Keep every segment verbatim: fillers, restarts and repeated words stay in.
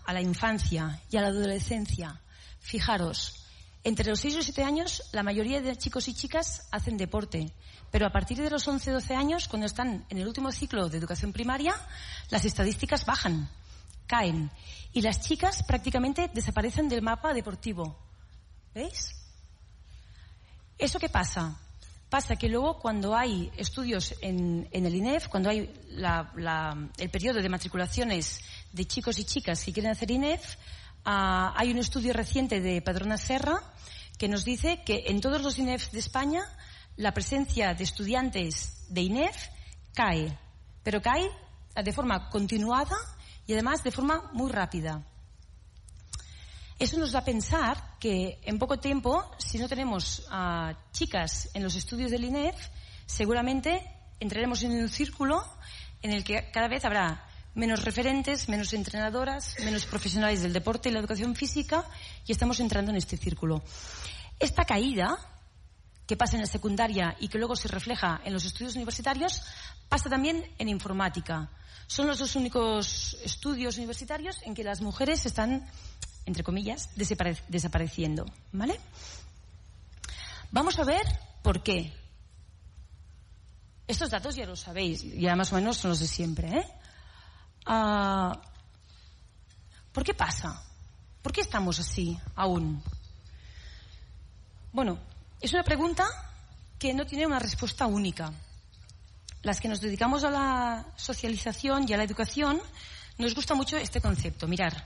a la infancia y a la adolescencia, fijaros, entre los seis y los siete años la mayoría de chicos y chicas hacen deporte, pero a partir de los once doce años, cuando están en el último ciclo de educación primaria, las estadísticas bajan, caen, y las chicas prácticamente desaparecen del mapa deportivo. ¿Veis? ¿Eso qué pasa? Pasa que luego cuando hay estudios en, en el I N E F, cuando hay la, la, el periodo de matriculaciones de chicos y chicas que quieren hacer I N E F, uh, hay un estudio reciente de Padrona Serra que nos dice que en todos los I N E F de España la presencia de estudiantes de I N E F cae, pero cae de forma continuada y además de forma muy rápida. Eso nos da a pensar que en poco tiempo, si no tenemos uh, chicas en los estudios del I N E F, seguramente entraremos en un círculo en el que cada vez habrá menos referentes, menos entrenadoras, menos profesionales del deporte y la educación física, y estamos entrando en este círculo. Esta caída, que pasa en la secundaria y que luego se refleja en los estudios universitarios, pasa también en informática. Son los dos únicos estudios universitarios en que las mujeres están, entre comillas, desapare- desapareciendo, ¿vale? Vamos a ver por qué. Estos datos ya los sabéis, ya más o menos son los de siempre, ¿eh? Uh, ¿Por qué pasa? ¿Por qué estamos así aún? Bueno, es una pregunta que no tiene una respuesta única. Las que nos dedicamos a la socialización y a la educación nos gusta mucho este concepto. Mirar.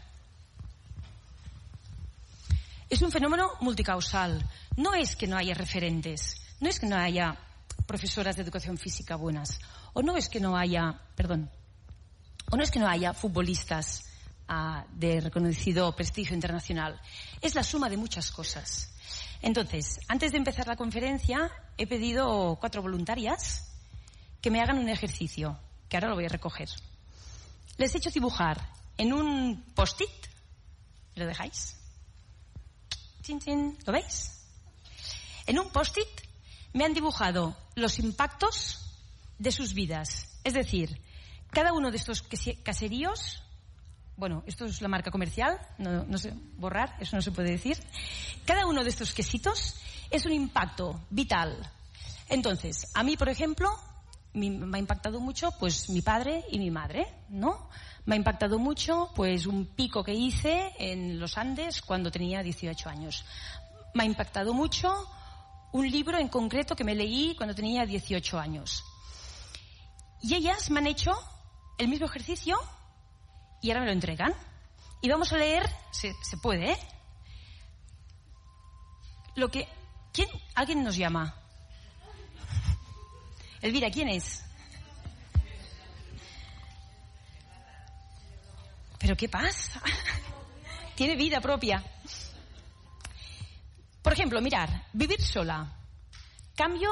Es un fenómeno multicausal. No es que no haya referentes, no es que no haya profesoras de educación física buenas, o no es que no haya, perdón, o no es que no haya futbolistas uh, de reconocido prestigio internacional. Es la suma de muchas cosas. Entonces, antes de empezar la conferencia, he pedido cuatro voluntarias que me hagan un ejercicio, que ahora lo voy a recoger. Les he hecho dibujar en un post-it. ¿Lo dejáis? Chin, chin. ¿Lo veis? En un post-it me han dibujado los impactos de sus vidas. Es decir, cada uno de estos caseríos, bueno, esto es la marca comercial, no, no sé, borrar, eso no se puede decir. Cada uno de estos quesitos es un impacto vital. Entonces, a mí, por ejemplo, me ha impactado mucho, pues, mi padre y mi madre, ¿no? Me ha impactado mucho, pues, un pico que hice en los Andes cuando tenía dieciocho años. Me ha impactado mucho un libro en concreto que me leí cuando tenía dieciocho años. Y ellas me han hecho el mismo ejercicio y ahora me lo entregan. Y vamos a leer, se, se puede, ¿eh? Lo que, ¿quién? ¿Alguien nos llama? Elvira, ¿quién es? ¿Pero qué pasa? Tiene vida propia. Por ejemplo, mirar, vivir sola. Cambio,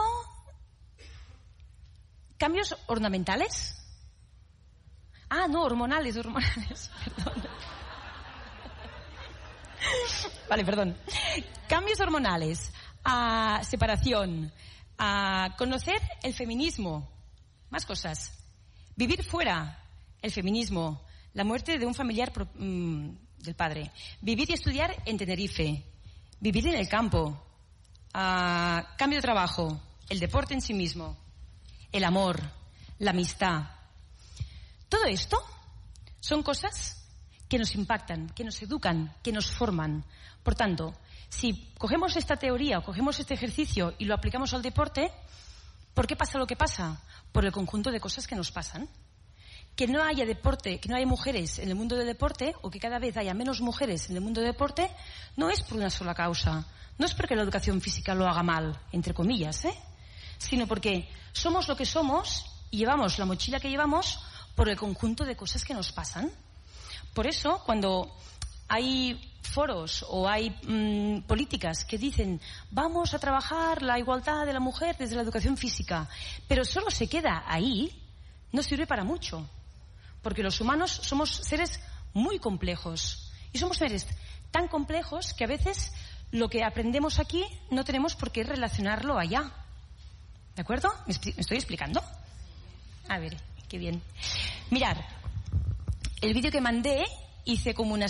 cambios ornamentales. Ah, no, hormonales, hormonales. Perdón. Vale, perdón. Cambios hormonales, a separación, a conocer el feminismo, más cosas. Vivir fuera, el feminismo, la muerte de un familiar pro, mmm, del padre. Vivir y estudiar en Tenerife. Vivir en el campo. A cambio de trabajo, el deporte en sí mismo, el amor, la amistad. Todo esto son cosas que nos impactan, que nos educan, que nos forman. Por tanto, si cogemos esta teoría o cogemos este ejercicio y lo aplicamos al deporte, ¿por qué pasa lo que pasa? Por el conjunto de cosas que nos pasan. Que no haya deporte, que no haya mujeres en el mundo del deporte, o que cada vez haya menos mujeres en el mundo del deporte, no es por una sola causa. No es porque la educación física lo haga mal, entre comillas, ¿eh? Sino porque somos lo que somos y llevamos la mochila que llevamos por el conjunto de cosas que nos pasan. Por eso, cuando hay foros o hay mmm, políticas que dicen vamos a trabajar la igualdad de la mujer desde la educación física, pero solo se queda ahí, no sirve para mucho. Porque los humanos somos seres muy complejos. Y somos seres tan complejos que a veces lo que aprendemos aquí no tenemos por qué relacionarlo allá. ¿De acuerdo? ¿Me, expl- ¿Me estoy explicando? A ver, qué bien. Mirad, el vídeo que mandé hice como una